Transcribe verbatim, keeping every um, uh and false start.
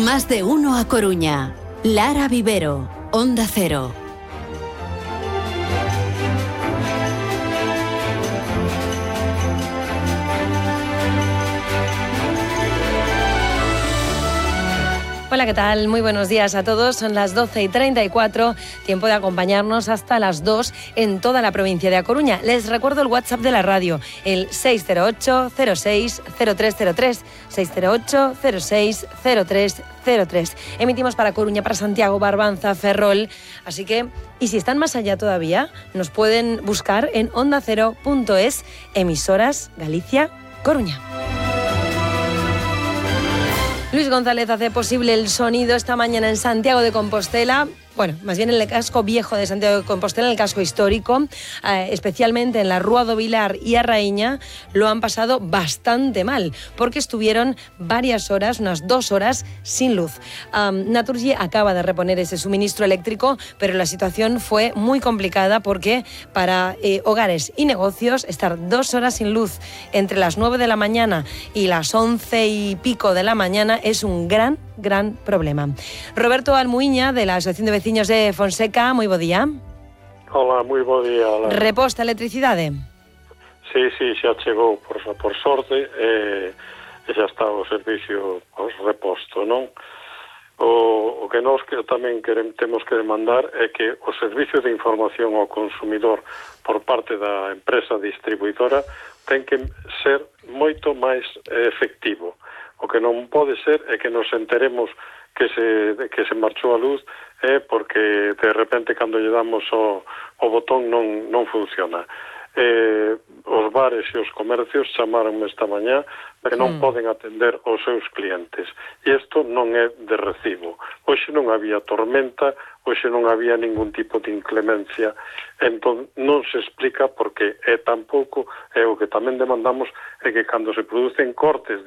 Más de uno a Coruña. Lara Vivero, Onda Cero. Hola, ¿qué tal? Muy buenos días a todos. Son las doce y treinta y cuatro, tiempo de acompañarnos hasta las dos en toda la provincia de A Coruña. Les recuerdo el WhatsApp de la radio, el seis cero ocho, cero seis, cero tres cero tres, seis cero ocho, cero seis, cero tres cero tres. Emitimos para Coruña, para Santiago, Barbanza, Ferrol, así que, y si están más allá todavía, nos pueden buscar en onda cero punto es, emisoras Galicia, Coruña. Luis González hace posible el sonido esta mañana en Santiago de Compostela. Bueno, más bien en el casco viejo de Santiago de Compostela, en el casco histórico, eh, especialmente en la Rúa do Vilar y a Raíña, lo han pasado bastante mal, porque estuvieron varias horas, unas dos horas, sin luz. Um, Naturgy acaba de reponer ese suministro eléctrico, pero la situación fue muy complicada porque para eh, hogares y negocios estar dos horas sin luz entre las nueve de la mañana y las once y pico de la mañana es un gran, gran problema. Roberto Almuiña, de la Asociación de Vecinos de Fonseca, moi bo día. Hola, moi bo día. Hola. Reposta electricidade? Sí, sí, xa chegou por, por sorte e, e xa está o servicio os reposto, non? O, o que nós que tamén querem, temos que demandar é que o servicio de información ao consumidor por parte da empresa distribuidora ten que ser moito máis efectivo. O que non pode ser é que nos enteremos que se, que se marchou a luz é porque de repente cando lle damos o, o botón non, non funciona. Eh, os bares e os comercios chamaronme esta mañá que non mm. poden atender os seus clientes e isto non é de recibo. Hoxe non había tormenta, hoxe non había ningún tipo de inclemencia, entón non se explica porque é tampouco, é o que tamén demandamos é que cando se producen cortes